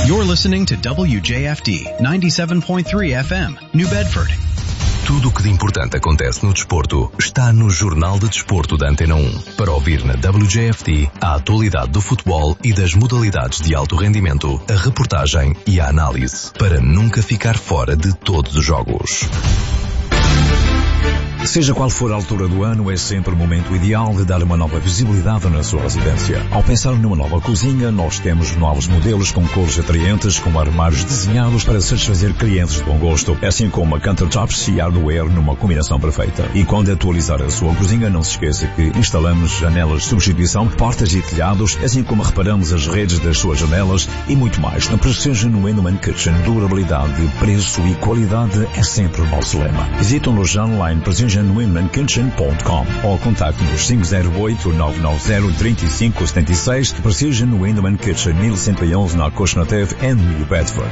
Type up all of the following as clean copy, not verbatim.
You're listening to WJFD 97.3 FM, New Bedford. Tudo o que de importante acontece no desporto está no Jornal de Desporto da Antena 1. Para ouvir na WJFD a atualidade do futebol e das modalidades de alto rendimento, a reportagem e a análise, para nunca ficar fora de todos os jogos. Seja qual for a altura do ano, é sempre o momento ideal de dar uma nova visibilidade na sua residência. Ao pensar numa nova cozinha, nós temos novos modelos com cores atraentes, com armários desenhados para satisfazer clientes de bom gosto, assim como countertops e hardware numa combinação perfeita. E quando atualizar a sua cozinha, não se esqueça que instalamos janelas de substituição, portas e telhados, assim como reparamos as redes das suas janelas e muito mais. Na Precision Window & Kitchen, durabilidade, preço e qualidade é sempre o nosso lema. Visite-nos online precisionwindowkitchen.com ou contacte-nos 508-990-3576. Precision Window & Kitchen, 1111 na Costa Teve, em New Bedford.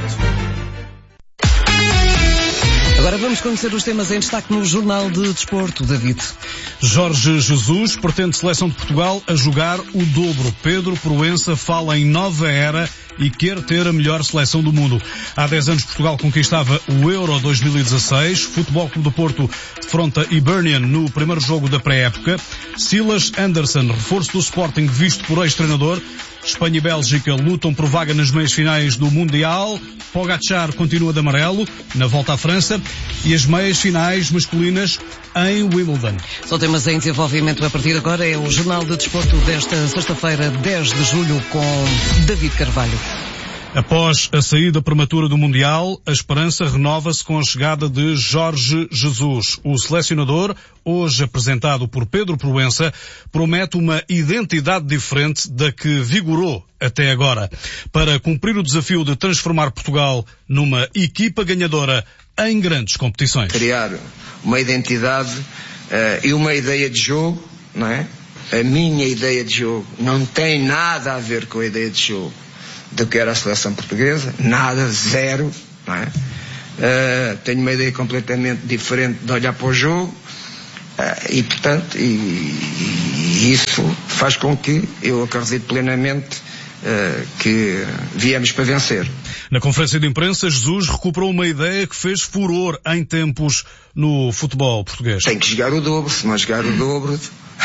Agora vamos conhecer os temas em destaque no Jornal de Desporto, David. Jorge Jesus pretende seleção de Portugal a jogar o dobro. Pedro Proença fala em nova era e quer ter a melhor seleção do mundo. Há 10 anos Portugal conquistava o Euro 2016. Futebol Clube do Porto defronta Hibernian no primeiro jogo da pré-época. Silas Anderson, reforço do Sporting visto por ex-treinador. Espanha e Bélgica lutam por vaga nas meias finais do Mundial. Pogacar continua de amarelo na volta à França. E as meias finais masculinas em Wimbledon. São temas em desenvolvimento a partir de agora. É o Jornal de Desporto desta sexta-feira, 10 de julho, com David Carvalho. Após a saída prematura do Mundial, a esperança renova-se com a chegada de Jorge Jesus. O selecionador, hoje apresentado por Pedro Proença, promete uma identidade diferente da que vigorou até agora, para cumprir o desafio de transformar Portugal numa equipa ganhadora em grandes competições. Criar uma identidade e uma ideia de jogo, não é? A minha ideia de jogo não tem nada a ver com a ideia de jogo do que era a seleção portuguesa, nada, zero, não é? Tenho uma ideia completamente diferente de olhar para o jogo e, portanto, isso faz com que eu acredite plenamente que viemos para vencer. Na conferência de imprensa, Jesus recuperou uma ideia que fez furor em tempos no futebol português. Tem que jogar o dobro, se não jogar o dobro,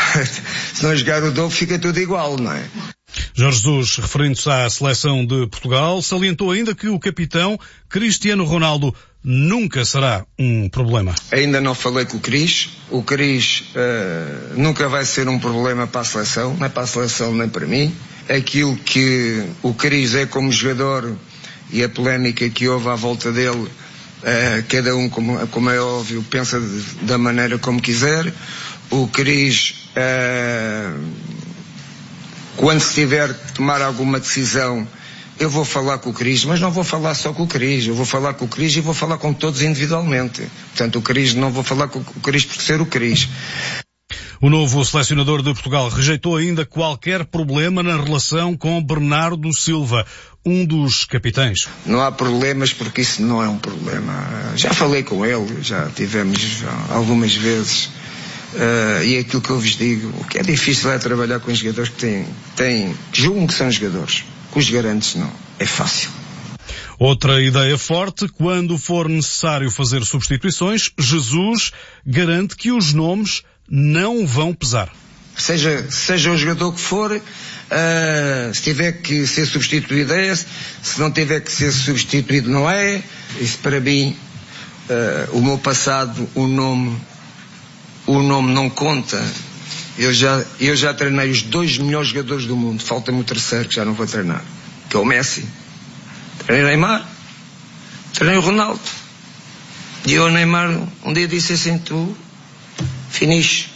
fica tudo igual, não é? Jorge Jesus, referindo-se à seleção de Portugal, salientou ainda que o capitão Cristiano Ronaldo nunca será um problema. Ainda não falei com o Cris. O Cris nunca vai ser um problema para a seleção, não é para a seleção nem para mim. Aquilo que o Cris é como jogador e a polémica que houve à volta dele, cada um, como é óbvio, pensa da maneira como quiser. O Cris, quando se tiver que tomar alguma decisão, eu vou falar com o Cris, mas não vou falar só com o Cris, eu vou falar com o Cris e vou falar com todos individualmente. Portanto, o Cris, não vou falar com o Cris por ser o Cris. O novo selecionador de Portugal rejeitou ainda qualquer problema na relação com Bernardo Silva, um dos capitães. Não há problemas porque isso não é um problema. Já falei com ele, já tivemos algumas vezes. E é aquilo que eu vos digo, o que é difícil é trabalhar com jogadores que julgam que são jogadores. Com os garantes não, é fácil. Outra ideia forte, quando for necessário fazer substituições, Jesus garante que os nomes não vão pesar. Seja o jogador que for, se tiver que ser substituído é, se não tiver que ser substituído não é. Isso para mim, o meu passado, o nome não conta. Eu já treinei os 2 melhores jogadores do mundo. Falta-me o terceiro que já não vou treinar, que é o Messi. Treinei o Neymar, treinei o Ronaldo. E o Neymar um dia disse assim: tu finish.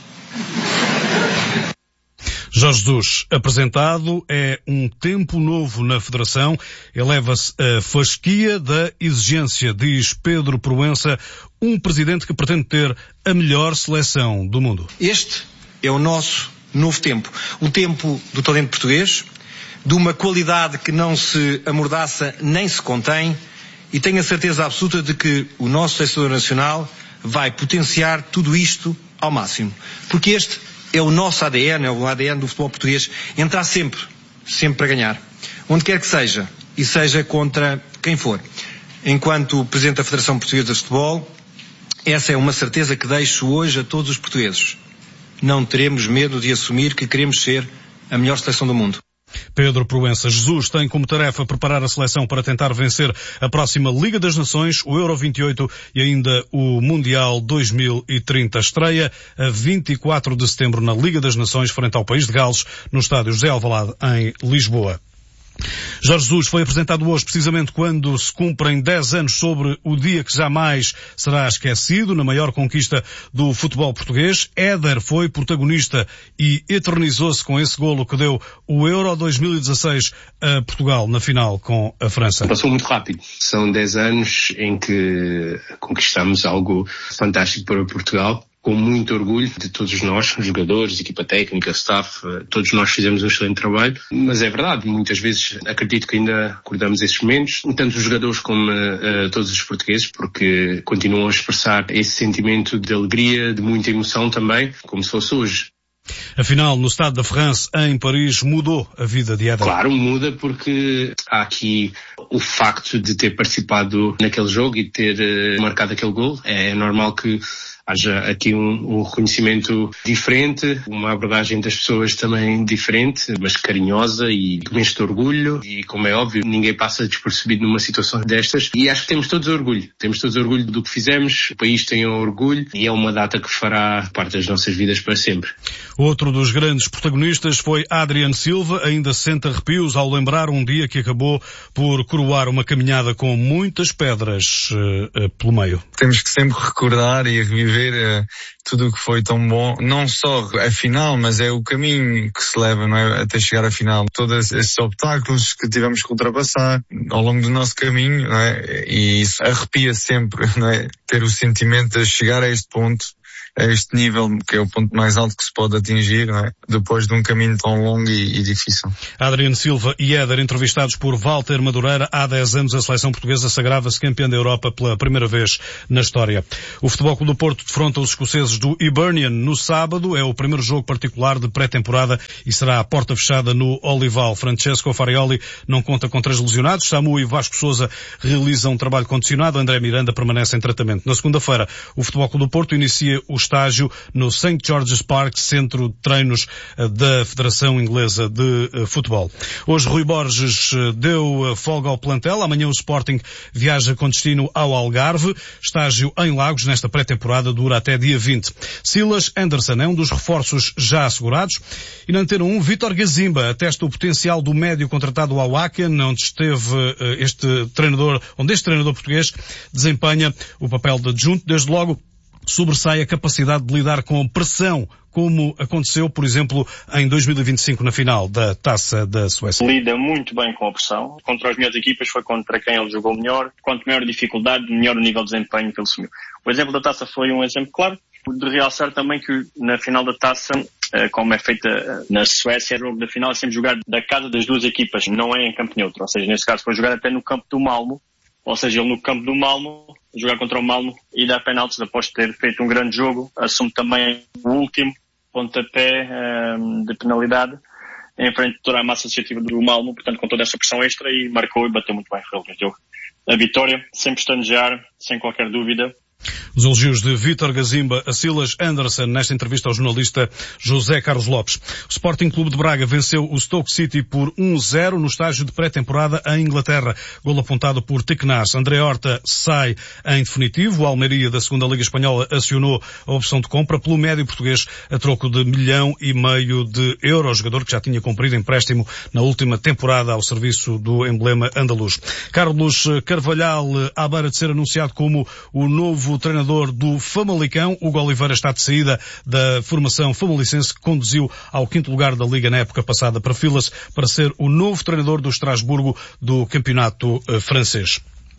Jorge Jesus, apresentado, é um tempo novo na Federação, eleva-se a fasquia da exigência, diz Pedro Proença, um presidente que pretende ter a melhor seleção do mundo. Este é o nosso novo tempo, o tempo do talento português, de uma qualidade que não se amordaça nem se contém, e tenho a certeza absoluta de que o nosso selecionador nacional vai potenciar tudo isto ao máximo, porque este é o nosso ADN, é o ADN do futebol português, entrar sempre para ganhar. Onde quer que seja, e seja contra quem for. Enquanto Presidente da Federação Portuguesa de Futebol, essa é uma certeza que deixo hoje a todos os portugueses. Não teremos medo de assumir que queremos ser a melhor seleção do mundo. Pedro Proença. Jesus tem como tarefa preparar a seleção para tentar vencer a próxima Liga das Nações, o Euro 28 e ainda o Mundial 2030. Estreia a 24 de setembro na Liga das Nações, frente ao país de Gales, no estádio José Alvalade, em Lisboa. Jorge Jesus foi apresentado hoje precisamente quando se cumprem 10 anos sobre o dia que jamais será esquecido na maior conquista do futebol português. Éder foi protagonista e eternizou-se com esse golo que deu o Euro 2016 a Portugal na final com a França. Passou muito rápido. São 10 anos em que conquistamos algo fantástico para Portugal. Com muito orgulho de todos nós, jogadores, equipa técnica, staff, todos nós fizemos um excelente trabalho, mas é verdade, muitas vezes acredito que ainda recordamos esses momentos, tanto os jogadores como todos os portugueses, porque continuam a expressar esse sentimento de alegria, de muita emoção também, como se fosse hoje. Afinal, no Stade de France, em Paris, mudou a vida de Éder. Claro, muda porque há aqui o facto de ter participado naquele jogo e de ter marcado aquele gol. É normal que haja aqui um reconhecimento diferente, uma abordagem das pessoas também diferente, mas carinhosa e com este orgulho. E, como é óbvio, ninguém passa despercebido numa situação destas. E acho que temos todos orgulho. Temos todos orgulho do que fizemos, o país tem orgulho e é uma data que fará parte das nossas vidas para sempre. Outro dos grandes protagonistas foi Adriano Silva, ainda sente arrepios ao lembrar um dia que acabou por coroar uma caminhada com muitas pedras pelo meio. Temos que sempre recordar e reviver tudo o que foi tão bom, não só a final, mas é o caminho que se leva, não é, até chegar à final. Todos esses obstáculos que tivemos que ultrapassar ao longo do nosso caminho, não é? E isso arrepia sempre, não é? Ter o sentimento de chegar a este ponto, a este nível, que é o ponto mais alto que se pode atingir, não é? Depois de um caminho tão longo e difícil. Adriano Silva e Éder, entrevistados por Walter Madureira. Há 10 anos a seleção portuguesa sagrava-se campeã da Europa pela primeira vez na história. O Futebol Clube do Porto defronta os escoceses do Hibernian no sábado. É o primeiro jogo particular de pré-temporada e será à porta fechada no Olival. Francesco Farioli não conta com 3 lesionados. Samu e Vasco Sousa realizam um trabalho condicionado. André Miranda permanece em tratamento. Na segunda-feira, o Futebol Clube do Porto inicia o estágio no St. George's Park, centro de treinos da Federação Inglesa de Futebol. Hoje Rui Borges deu folga ao plantel. Amanhã o Sporting viaja com destino ao Algarve. Estágio em Lagos nesta pré-temporada dura até dia 20. Silas Anderson é um dos reforços já assegurados. E na Antena 1, Vítor Gazimba atesta o potencial do médio contratado ao Aachen, onde este treinador português desempenha o papel de adjunto. Desde logo, sobressai a capacidade de lidar com a pressão, como aconteceu, por exemplo, em 2025 na final da Taça da Suécia. Lida muito bem com a pressão. Contra as melhores equipas foi contra quem ele jogou melhor. Quanto maior a dificuldade, melhor o nível de desempenho que ele assumiu. O exemplo da Taça foi um exemplo claro. De realçar também que na final da Taça, como é feita na Suécia, o jogo da final é sempre jogar da casa das duas equipas, não é em campo neutro. Ou seja, nesse caso foi jogar até no campo do Malmo. Ou seja, ele no campo do Malmo, jogar contra o Malmo e dar penaltis após ter feito um grande jogo, assume também o último pontapé de penalidade em frente de toda a massa associativa do Malmo, portanto com toda essa pressão extra, e marcou e bateu muito bem no jogo. A vitória, sem pestanejar, sem qualquer dúvida. Os elogios de Vítor Gazimba a Silas Anderson nesta entrevista ao jornalista José Carlos Lopes. O Sporting Clube de Braga venceu o Stoke City por 1-0 no estágio de pré-temporada em Inglaterra. Golo apontado por Tecnas. André Horta sai em definitivo. O Almeria da segunda Liga Espanhola acionou a opção de compra pelo médio português a troco de 1,5 milhão de euros. Jogador que já tinha cumprido empréstimo na última temporada ao serviço do emblema andaluz. Carlos Carvalhal, à beira de ser anunciado como o novo treinador do Famalicão. Hugo Oliveira está de saída da formação famalicense que conduziu ao 5º lugar da Liga na época passada. Perfila-se para ser o novo treinador do Estrasburgo do campeonato francês.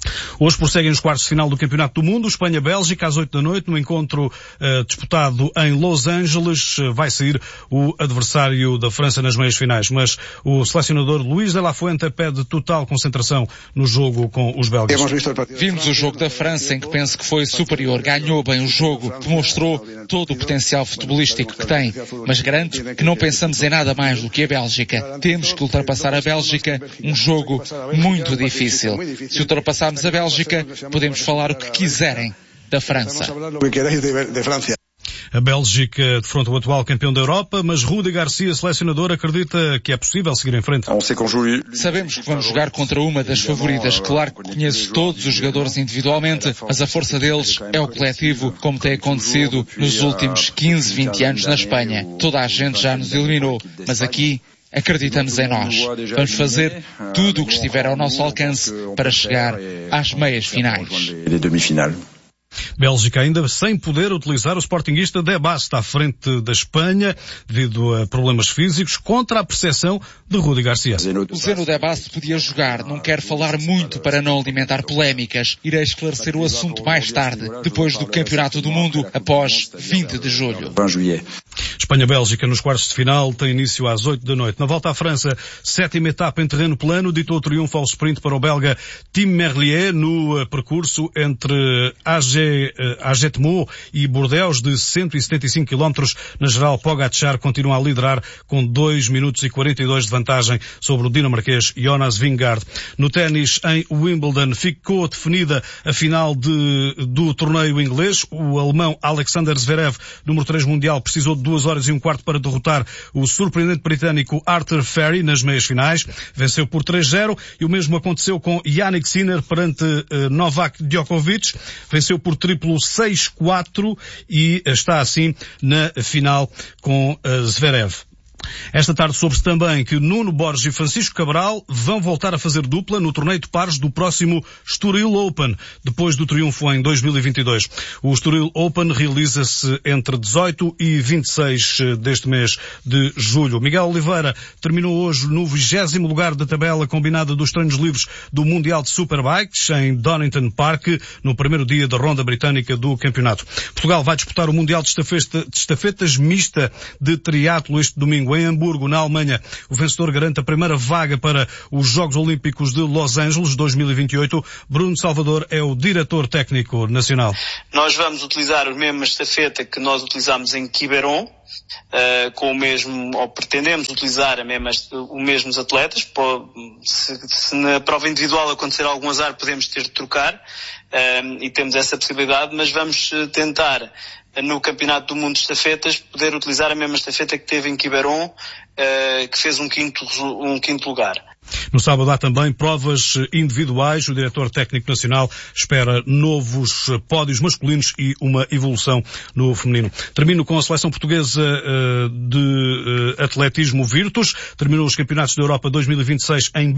Hoje prosseguem os quartos de final do Campeonato do Mundo. Espanha-Bélgica às 8 da noite, no encontro disputado em Los Angeles. Vai sair o adversário da França nas meias finais. Mas o selecionador Luís de la Fuente pede total concentração no jogo com os belgas. Vimos o jogo da França, em que penso que foi superior, ganhou bem o jogo, demonstrou todo o potencial futebolístico que tem. Mas garanto que não pensamos em nada mais do que a Bélgica. Temos que ultrapassar a Bélgica, um jogo muito difícil. Se ultrapassarmos a Bélgica, podemos falar o que quiserem da França. A Bélgica defronta o atual campeão da Europa, mas Rudi Garcia, selecionador, acredita que é possível seguir em frente. Sabemos que vamos jogar contra uma das favoritas. Claro que conheço todos os jogadores individualmente, mas a força deles é o coletivo, como tem acontecido nos últimos 15, 20 anos na Espanha. Toda a gente já nos eliminou, mas aqui acreditamos em nós. Vamos fazer tudo o que estiver ao nosso alcance para chegar às meias finais. Bélgica ainda sem poder utilizar o sportinguista De Bast à frente da Espanha devido a problemas físicos contra a percepção de Rudi Garcia. O Zeno De Bast podia jogar, não quero falar muito para não alimentar polémicas. Irei esclarecer o assunto mais tarde, depois do Campeonato do Mundo, após 20 de julho. Espanha-Bélgica nos quartos de final tem início às 8 da noite. Na volta à França, 7ª etapa em terreno plano, ditou o triunfo ao sprint para o belga Tim Merlier no percurso entre Agetmo e Bordeaux de 175 km. Na geral, Pogacar continua a liderar com 2 minutos e 42 de vantagem sobre o dinamarquês Jonas Vingegaard. No ténis, em Wimbledon, ficou definida a final do torneio inglês. O alemão Alexander Zverev, número 3 mundial, precisou de 2 horas e um quarto para derrotar o surpreendente britânico Arthur Ferry nas meias finais. Venceu por 3-0 e o mesmo aconteceu com Jannik Sinner perante Novak Djokovic. Venceu por triplo 6-4 e está assim na final com Zverev. Esta tarde soube-se também que Nuno Borges e Francisco Cabral vão voltar a fazer dupla no torneio de pares do próximo Estoril Open, depois do triunfo em 2022. O Estoril Open realiza-se entre 18 e 26 deste mês de julho. Miguel Oliveira terminou hoje no 20º lugar da tabela combinada dos treinos livres do Mundial de Superbikes em Donington Park, no primeiro dia da ronda britânica do campeonato. Portugal vai disputar o Mundial de Estafetas Mista de Triatlo este domingo em Hamburgo, na Alemanha. O vencedor garante a primeira vaga para os Jogos Olímpicos de Los Angeles 2028. Bruno Salvador é o diretor técnico nacional. Nós vamos utilizar a mesma estafeta que nós utilizamos em Quiberon, com o mesmo, ou pretendemos utilizar os mesmos atletas. Se na prova individual acontecer algum azar, podemos ter de trocar, e temos essa possibilidade, mas vamos tentar no Campeonato do Mundo de Estafetas poder utilizar a mesma estafeta que teve em Quiberon, que fez um quinto lugar. No sábado há também provas individuais. O diretor técnico nacional espera novos pódios masculinos e uma evolução no feminino. Termino com a seleção portuguesa de atletismo Virtus. Terminou os campeonatos da Europa 2026 em